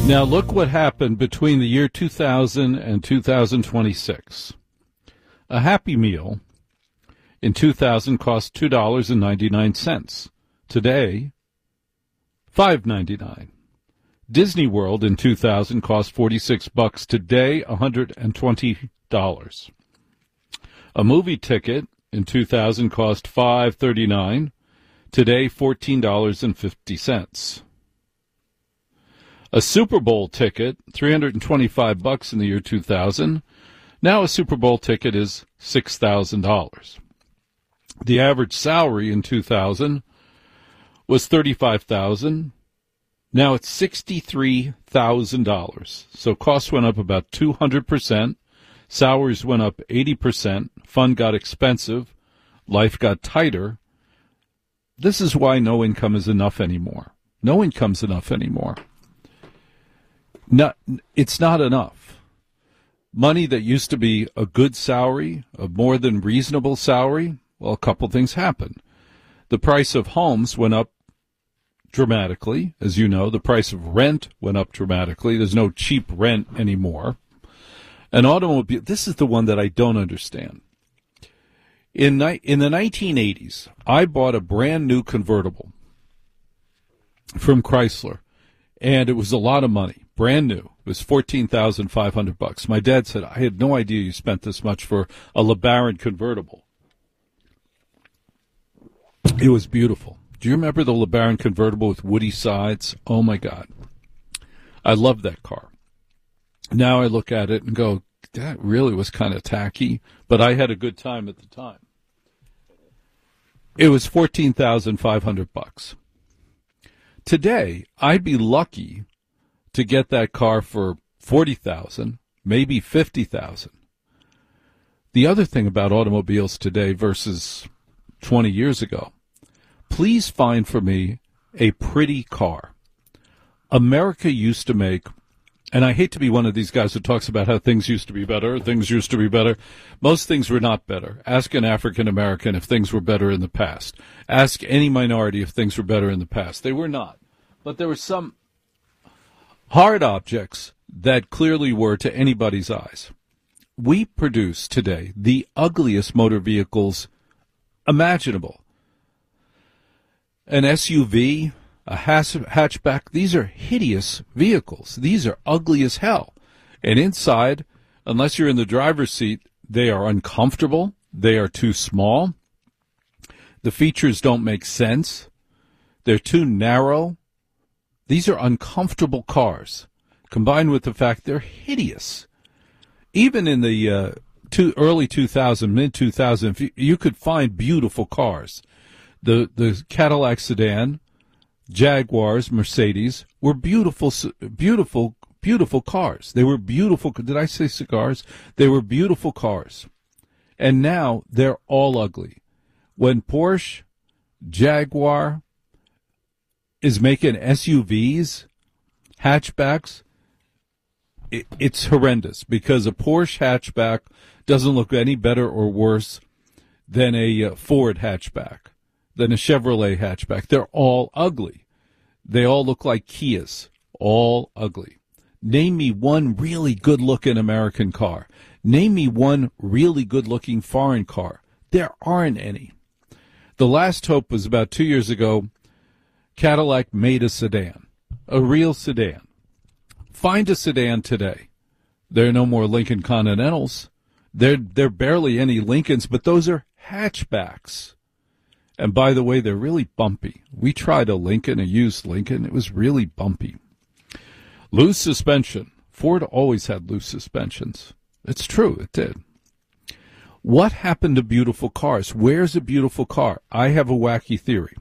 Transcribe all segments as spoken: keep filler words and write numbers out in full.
Now look what happened between the year two thousand and two thousand twenty-six. A Happy Meal in two thousand cost two dollars and ninety-nine cents. Today, five dollars and ninety-nine cents. Disney World in two thousand cost forty-six bucks. Today, one hundred twenty dollars. A movie ticket in two thousand cost five dollars and thirty-nine cents. Today, fourteen dollars and fifty cents. A Super Bowl ticket, three hundred twenty-five bucks in the year two thousand. Now a Super Bowl ticket is six thousand dollars. The average salary in two thousand was thirty-five thousand dollars. Now it's sixty-three thousand dollars. So costs went up about two hundred percent. Salaries went up eighty percent. Fun got expensive. Life got tighter. This is why no income is enough anymore. No income's enough anymore. Not, it's not enough. Money that used to be a good salary, a more than reasonable salary, well, a couple things happened. The price of homes went up dramatically. As you know, the price of rent went up dramatically. There's no cheap rent anymore. An automobile, this is the one that I don't understand. In, in the nineteen eighties, I bought a brand new convertible from Chrysler, and it was a lot of money. Brand new. It was fourteen thousand five hundred bucks. My dad said, I had no idea you spent this much for a LeBaron convertible. It was beautiful. Do you remember the LeBaron convertible with woody sides? Oh, my God. I loved that car. Now I look at it and go, that really was kind of tacky, but I had a good time at the time. It was fourteen thousand five hundred bucks. Today, I'd be lucky to get that car for forty thousand dollars, maybe fifty thousand dollars. The other thing about automobiles today versus twenty years ago, please find for me a pretty car. America used to make, and I hate to be one of these guys who talks about how things used to be better, things used to be better. Most things were not better. Ask an African American if things were better in the past. Ask any minority if things were better in the past. They were not. But there were some hard objects that clearly were to anybody's eyes. We produce today the ugliest motor vehicles imaginable. An S U V, a hatchback, these are hideous vehicles. These are ugly as hell. And inside, unless you're in the driver's seat, they are uncomfortable. They are too small. The features don't make sense. They're too narrow. These are uncomfortable cars, combined with the fact they're hideous. Even in the uh, two, early two thousand, mid two thousand, you could find beautiful cars. The the Cadillac sedan, Jaguars, Mercedes were beautiful, beautiful, beautiful cars. They were beautiful. Did I say cigars? They were beautiful cars. And now they're all ugly. When Porsche, Jaguar is making S U Vs, hatchbacks, it, it's horrendous because a Porsche hatchback doesn't look any better or worse than a uh, Ford hatchback, than a Chevrolet hatchback. They're all ugly. They all look like Kias, all ugly. Name me one really good-looking American car. Name me one really good-looking foreign car. There aren't any. The last hope was about two years ago. Cadillac made a sedan, a real sedan. Find a sedan today. There are no more Lincoln Continentals. There, there are barely any Lincolns, but those are hatchbacks. And by the way, they're really bumpy. We tried a Lincoln, a used Lincoln. It was really bumpy. Loose suspension. Ford always had loose suspensions. It's true, it did. What happened to beautiful cars? Where's a beautiful car? I have a wacky theory.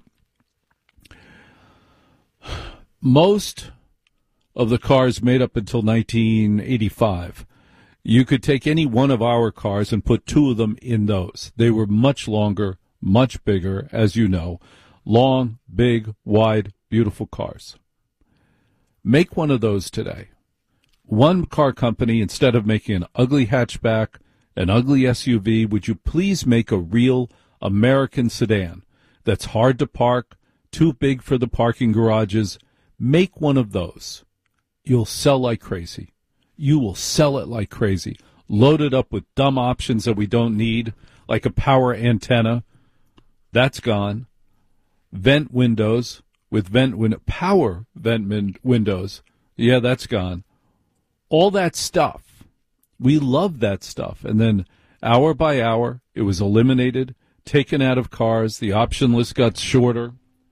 Most of the cars made up until nineteen eighty-five, you could take any one of our cars and put two of them in those. They were much longer, much bigger, as you know. Long, big, wide, beautiful cars. Make one of those today. One car company, instead of making an ugly hatchback, an ugly S U V, would you please make a real American sedan that's hard to park, too big for the parking garages? Make one of those. you'll sell like crazy. You will sell it like crazy. Loaded up with dumb options that we don't need, like a power antenna. That's gone. Vent windows with vent win- power vent min- windows. Yeah, that's gone. All that stuff. We love that stuff. And then hour by hour, it was eliminated, taken out of cars. The option list got shorter.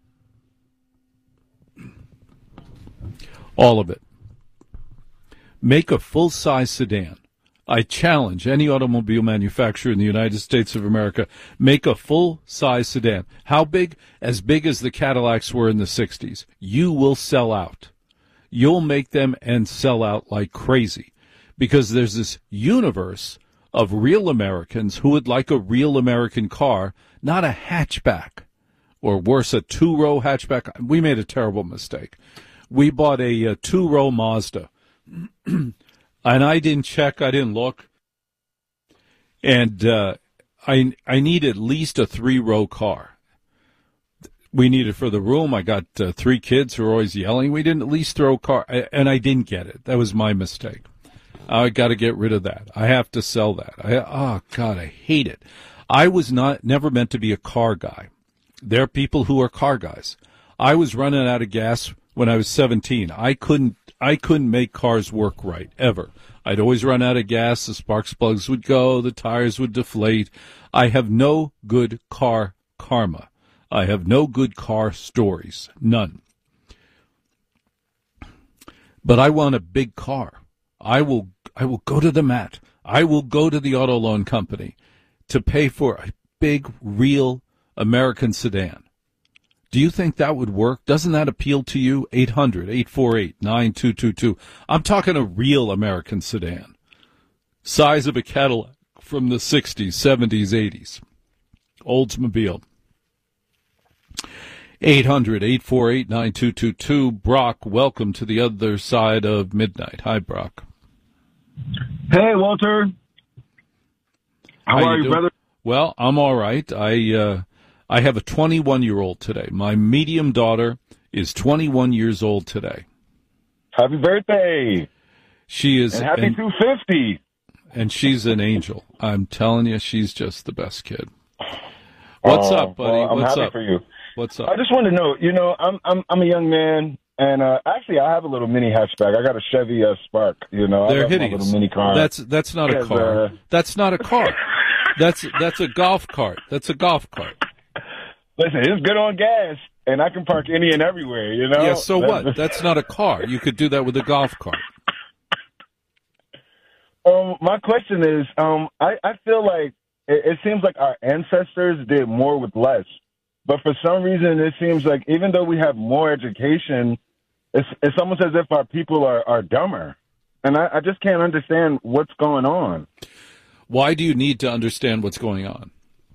All of it. Make a full-size sedan. I challenge any automobile manufacturer in the United States of America, make a full-size sedan. How big? As big as the Cadillacs were in the sixties. You will sell out. You'll make them and sell out like crazy, because there's this universe of real Americans who would like a real American car, not a hatchback, or worse, a two-row hatchback. We made a terrible mistake. We bought a, a two-row Mazda. And I didn't check, I didn't look, and uh, I I need at least a three-row car. We need it for the room. I got uh, three kids who are always yelling. We didn't at least throw a car, and I didn't get it. That was my mistake. I got to get rid of that. I have to sell that. I, oh, God, I hate it. I was not never meant to be a car guy. There are people who are car guys. I was running out of gas when I was seventeen. I couldn't I couldn't make cars work right, ever. I'd always run out of gas, the spark plugs would go, the tires would deflate. I have no good car karma. I have no good car stories, none. But I want a big car. I will I will go to the mat. I will go to the auto loan company to pay for a big, real American sedan. Do you think that would work? Doesn't that appeal to you? eight hundred, eight four eight, nine two two two. I'm talking a real American sedan. Size of a Cadillac from the sixties, seventies, eighties. Oldsmobile. eight hundred, eight four eight, nine two two two. Brock, welcome to the other side of midnight. Hi, Brock. Hey, Walter. How, How are you, you brother? Well, I'm all right. I... uh I have a twenty-one-year-old today. My medium daughter is twenty-one years old today. Happy birthday. She is. And happy and, two fifty. And she's an angel. I'm telling you, she's just the best kid. What's oh, up, buddy? Well, I'm What's happy up? for you. What's up? I just want to know, you know, I'm I'm I'm a young man, and uh, actually I have a little mini hatchback. I got a Chevy uh, Spark, you know. They're I got my hideous. little mini car. That's that's not a car. Uh, that's not a car. That's that's a golf cart. That's a golf cart. Listen, it's good on gas, and I can park any and everywhere, you know? Yeah, so what? That's not a car. You could do that with a golf cart. Um, my question is, um, I, I feel like it, it seems like our ancestors did more with less. But for some reason, it seems like even though we have more education, it's, it's almost as if our people are, are dumber. And I, I just can't understand what's going on. Why do you need to understand what's going on?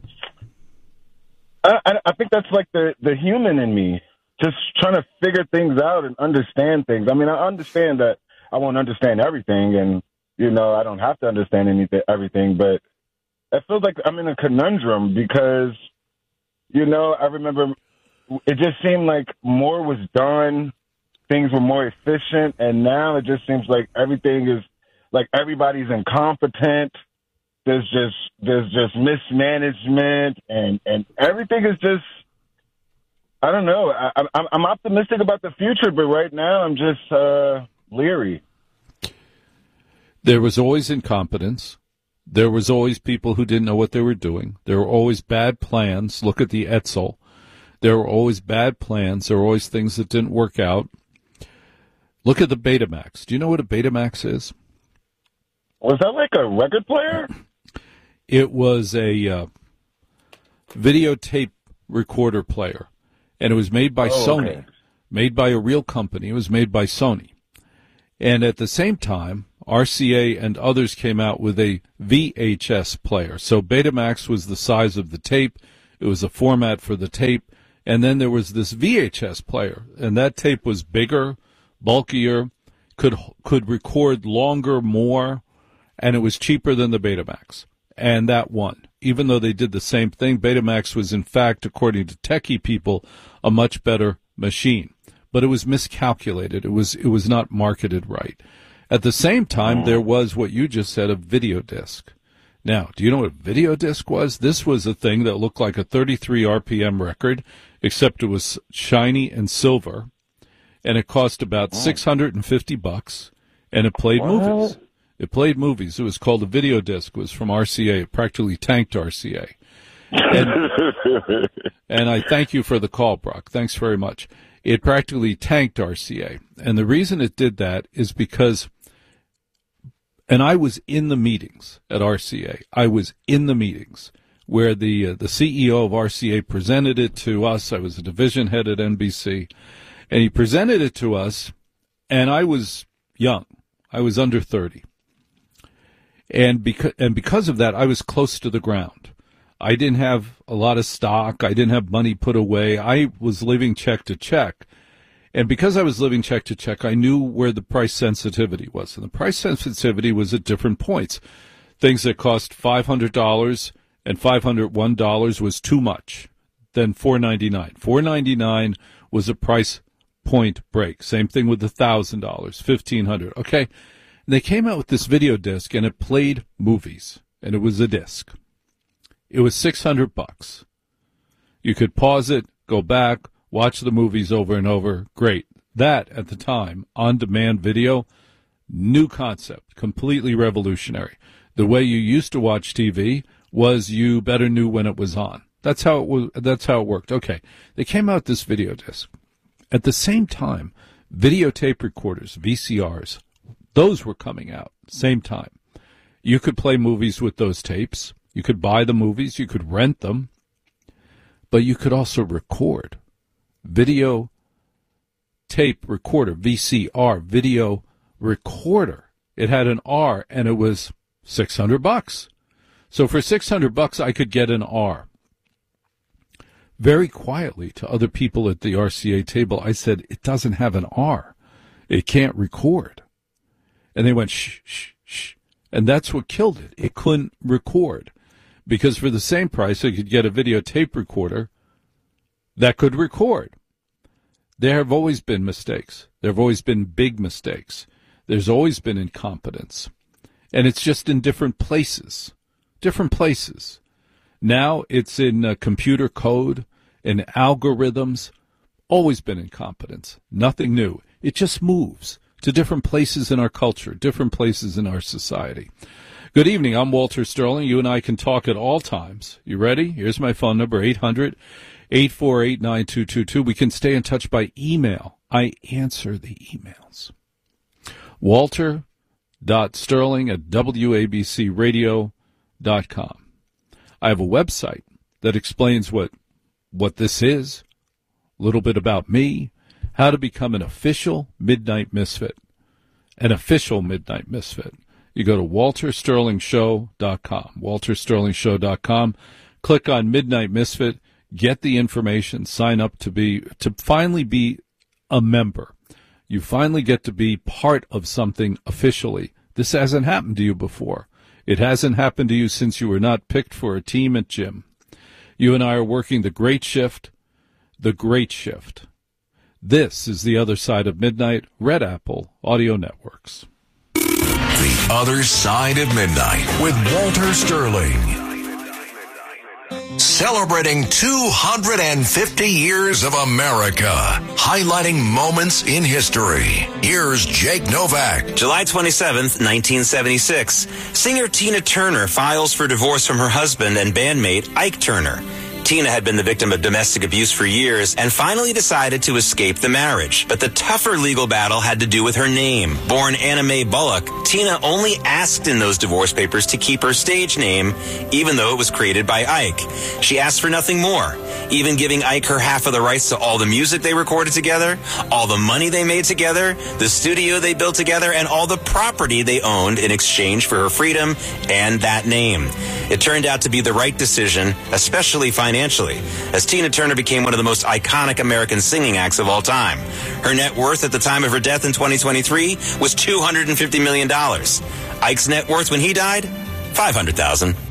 I, I think that's like the, the human in me, just trying to figure things out and understand things. I mean, I understand that I won't understand everything, and, you know, I don't have to understand anything, everything, but it feels like I'm in a conundrum because, you know, I remember it just seemed like more was done, things were more efficient, and now it just seems like everything is, like everybody's incompetent. There's just there's just mismanagement, and, and everything is just, I don't know. I, I'm, I'm optimistic about the future, but right now I'm just uh, leery. There was always incompetence. There was always people who didn't know what they were doing. There were always bad plans. Look at the Edsel. There were always bad plans. There were always things that didn't work out. Look at the Betamax. Do you know what a Betamax is? Was that like a record player? It was a uh, videotape recorder player, and it was made by oh, Sony, okay. made by a real company. It was made by Sony. And at the same time, R C A and others came out with a V H S player. So Betamax was the size of the tape. It was a format for the tape. And then there was this V H S player, and that tape was bigger, bulkier, could could record longer, more, and it was cheaper than the Betamax. And that won. Even though they did the same thing, Betamax was, in fact, according to techie people, a much better machine. but it was miscalculated. It was it was not marketed right. At the same time, there was what you just said, a video disc. Now, do you know what a video disc was? This was a thing that looked like a thirty-three R P M record, except it was shiny and silver, and it cost about six hundred fifty bucks, and it played What? movies. It played movies. It was called a video disc. It was from R C A. It practically tanked R C A. And, and I thank you for the call, Brock. Thanks very much. It practically tanked R C A. And the reason it did that is because, and I was in the meetings at R C A. I was in the meetings where the uh, the C E O of R C A presented it to us. I was a division head at N B C. And he presented it to us, and I was young. I was under thirty. And because, and because of that, I was close to the ground. I didn't have a lot of stock. I didn't have money put away. I was living check to check. And because I was living check to check, I knew where the price sensitivity was. And the price sensitivity was at different points. Things that cost five hundred dollars and five hundred one dollars was too much. Then four ninety-nine. four ninety-nine was a price point break. Same thing with the one thousand dollars, fifteen hundred dollars. Okay. And they came out with this video disc, and it played movies, and it was a disc. It was six hundred bucks. You could pause it, go back, watch the movies over and over. Great. That, at the time, on-demand video, new concept, completely revolutionary. The way you used to watch T V was you better knew when it was on. That's how it was. That's how it worked. Okay. They came out with this video disc. At the same time, videotape recorders, V C Rs, those were coming out, same time. You could play movies with those tapes. You could buy the movies. You could rent them. But you could also record. Video tape recorder, V C R, video recorder. It had an R, and it was six hundred bucks. So for six hundred bucks, I could get an R. Very quietly to other people at the R C A table, I said, it doesn't have an R. It can't record. And they went, shh, shh, shh. And that's what killed it. It couldn't record. Because for the same price, I could get a videotape recorder that could record. There have always been mistakes. There have always been big mistakes. There's always been incompetence. And it's just in different places. Different places. Now it's in uh, computer code, in algorithms. Always been incompetence. Nothing new. It just moves to different places in our culture, different places in our society. Good evening. I'm Walter Sterling. You and I can talk at all times. You ready? Here's my phone number, eight hundred, eight four eight, nine two two two. We can stay in touch by email. I answer the emails. Walter dot Sterling at W A B C radio dot com. I have a website that explains what what this is, a little bit about me, how to become an official Midnight Misfit. An official Midnight Misfit. You go to walter sterling show dot com, walter sterling show dot com, click on Midnight Misfit, get the information, sign up to be to finally be a member. You finally get to be part of something officially. This hasn't happened to you before. It hasn't happened to you since you were not picked for a team at gym. You and I are working the great shift, the great shift. This is The Other Side of Midnight, Red Apple Audio Networks. The Other Side of Midnight with Walter Sterling. Celebrating two hundred fifty years of America, highlighting moments in history. Here's Jake Novak. July twenty-seventh, nineteen seventy-six. Singer Tina Turner files for divorce from her husband and bandmate Ike Turner. Tina had been the victim of domestic abuse for years and finally decided to escape the marriage. But the tougher legal battle had to do with her name. Born Anna Mae Bullock, Tina only asked in those divorce papers to keep her stage name, even though it was created by Ike. She asked for nothing more, even giving Ike her half of the rights to all the music they recorded together, all the money they made together, the studio they built together, and all the property they owned in exchange for her freedom and that name. It turned out to be the right decision, especially financially, as Tina Turner became one of the most iconic American singing acts of all time. Her net worth at the time of her death in twenty twenty-three was two hundred fifty million dollars. Ike's net worth when he died? five hundred thousand dollars.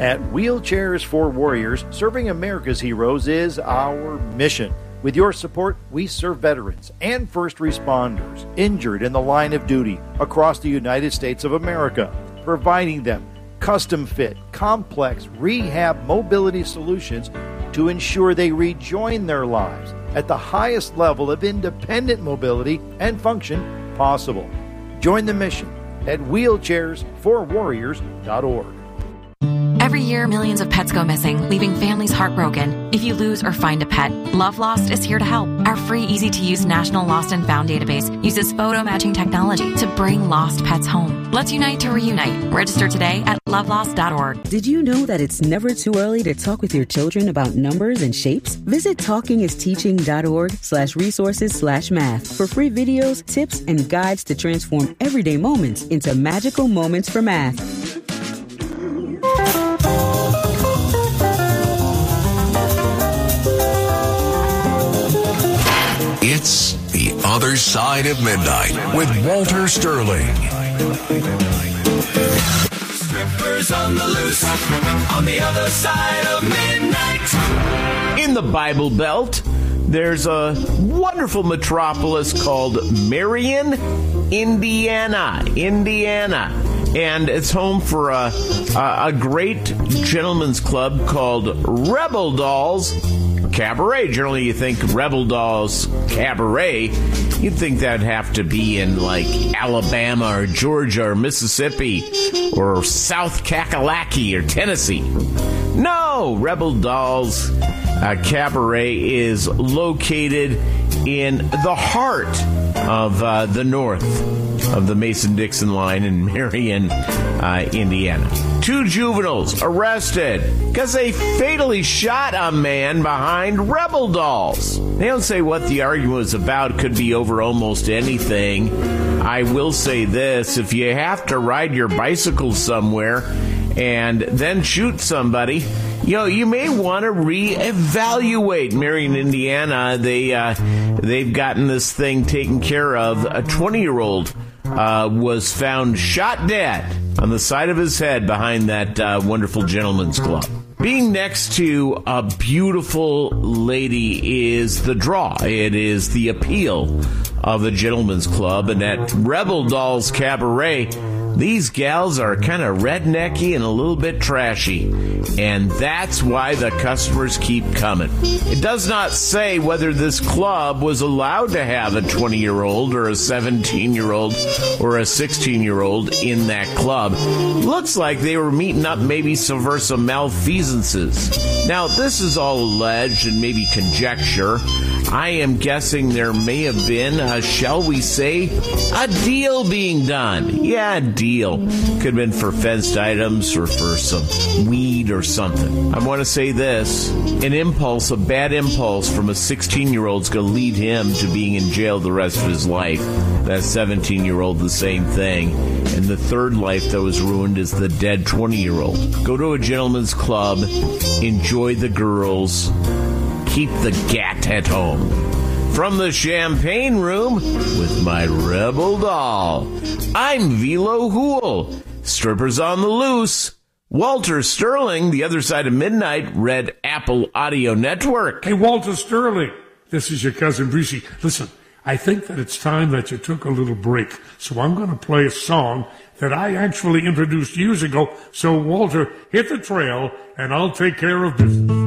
At Wheelchairs for Warriors, serving America's heroes is our mission. With your support, we serve veterans and first responders injured in the line of duty across the United States of America, providing them custom-fit, complex rehab mobility solutions to ensure they rejoin their lives at the highest level of independent mobility and function possible. Join the mission at wheelchairs for warriors dot org. Every year, millions of pets go missing, leaving families heartbroken. If you lose or find a pet, Love Lost is here to help. Our free, easy-to-use National Lost and Found database uses photo matching technology to bring lost pets home. Let's unite to reunite. Register today at love lost dot org. Did you know that it's never too early to talk with your children about numbers and shapes? Visit talkingisteaching.org slash resources slash math for free videos, tips, and guides to transform everyday moments into magical moments for math. It's The Other Side of Midnight with Walter Sterling. Strippers on the loose, on the other side of midnight. In the Bible Belt, there's a wonderful metropolis called Marion, Indiana. Indiana. And it's home for a, a, a great gentleman's club called Rebel Dolls Cabaret. Generally, you think Rebel Dolls Cabaret, you'd think that'd have to be in, like, Alabama or Georgia or Mississippi or South Kakalaki or Tennessee. No, Rebel Dolls uh, Cabaret is located in the heart of uh, the north of the Mason-Dixon line in Marion, uh, Indiana. Two juveniles arrested because they fatally shot a man behind Rebel Dolls. They don't say what the argument was about. Could be over almost anything. I will say this. If you have to ride your bicycle somewhere and then shoot somebody, you know, you may want to reevaluate. Marion, Indiana, they, uh, they've gotten this thing taken care of. A twenty-year-old uh, was found shot dead on the side of his head behind that uh, wonderful gentleman's club. Being next to a beautiful lady is the draw. It is the appeal of the gentleman's club. And at Rebel Dolls Cabaret, these gals are kind of rednecky and a little bit trashy. And that's why the customers keep coming. It does not say whether this club was allowed to have a twenty-year-old or a seventeen-year-old or a sixteen-year-old in that club. Looks like they were meeting up maybe for some malfeasances. Now, this is all alleged and maybe conjecture. I am guessing there may have been, a, shall we say, a deal being done. Yeah, a deal. Could have been for fenced items or for some weed or something. I want to say this. An impulse, a bad impulse from a sixteen-year-old is going to lead him to being in jail the rest of his life. That seventeen-year-old, the same thing. And the third life that was ruined is the dead twenty-year-old. Go to a gentleman's club, enjoy the girls, keep the gat at home. From the champagne room with my Rebel Doll, I'm Velo Hool. Strippers on the loose. Walter Sterling, The Other Side of Midnight, Red Apple Audio Network. Hey, Walter Sterling, this is your cousin Brucey. Listen, I think that it's time that you took a little break, so I'm going to play a song that I actually introduced years ago. So, Walter, hit the trail, and I'll take care of business.